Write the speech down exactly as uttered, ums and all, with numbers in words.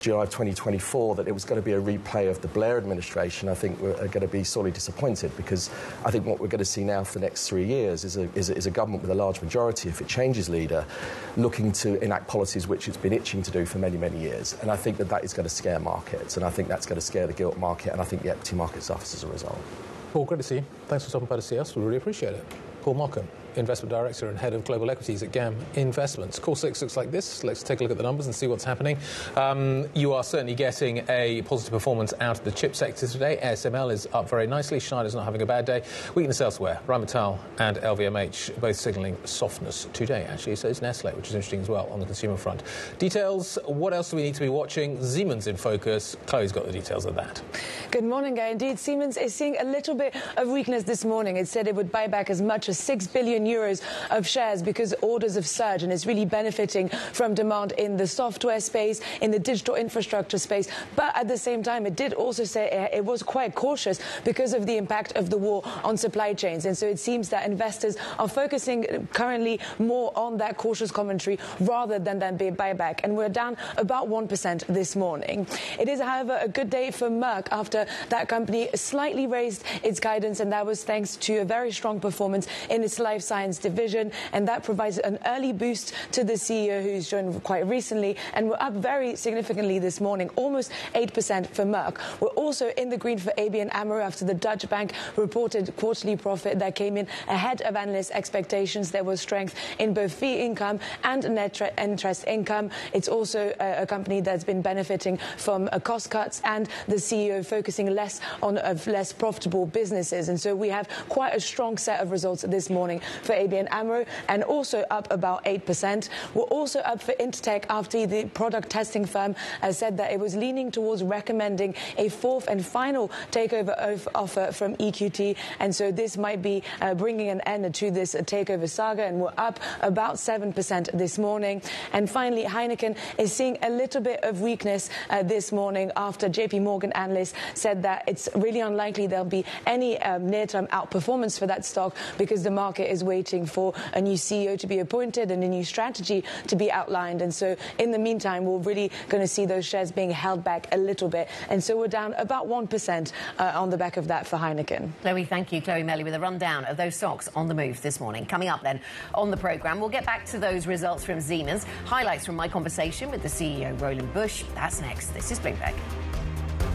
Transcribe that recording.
July twenty twenty-four that it was going to be a replay of the Blair administration, I think we're going to be sorely disappointed, because I think what we're going to see now for the next three years is a, is a, is a government with a large majority, if it changes leader, looking to enact policies which it's been itching to do for many, many years. And I think that that is going to scare markets, and I think that's going to scare the gilt market, and I think the equity market suffers as a result. Paul, great to see you. Thanks for stopping by to see us. We really appreciate it. Paul Markham, Investment Director and Head of Global Equities at G A M Investments. Core six looks like this. Let's take a look at the numbers and see what's happening. Um, you are certainly getting a positive performance out of the chip sector today. A S M L is up very nicely. Schneider's not having a bad day. Weakness elsewhere. Rheinmetall and L V M H both signalling softness today, actually. So is Nestle, which is interesting as well on the consumer front. Details, what else do we need to be watching? Siemens in focus. Chloe's got the details of that. Good morning, Guy. Indeed, Siemens is seeing a little bit of weakness this morning. It said it would buy back as much as six billion euros of shares because orders have surged, and is really benefiting from demand in the software space, in the digital infrastructure space. But at the same time, it did also say it was quite cautious because of the impact of the war on supply chains. And so it seems that investors are focusing currently more on that cautious commentary rather than that big buyback. And we're down about one percent this morning. It is, however, a good day for Merck after that company slightly raised its guidance, and that was thanks to a very strong performance in its life science division, and that provides an early boost to the C E O, who's joined quite recently, and we're up very significantly this morning, almost eight percent for Merck. We're also in the green for A B N AMRO after the Dutch bank reported quarterly profit that came in ahead of analyst expectations. There was strength in both fee income and net interest income. It's also a, a company that's been benefiting from uh, cost cuts and the C E O focusing less on uh, less profitable businesses. And so we have quite a strong set of results this morning for A B N AMRO, and also up about eight percent. We're also up for Intertek after the product testing firm has said that it was leaning towards recommending a fourth and final takeover offer from E Q T, and so this might be uh, bringing an end to this takeover saga, and we're up about seven percent this morning. And finally, Heineken is seeing a little bit of weakness uh, this morning after J P Morgan analysts said that it's really unlikely there'll be any um, near-term outperformance for that stock because the market is waiting for a new C E O to be appointed and a new strategy to be outlined. And so in the meantime, we're really going to see those shares being held back a little bit. And so we're down about one percent uh, on the back of that for Heineken. Chloe, thank you. Chloe Melly with a rundown of those stocks on the move this morning. Coming up then on the programme, we'll get back to those results from Siemens, highlights from my conversation with the C E O, Roland Busch. That's next. This is Bloomberg.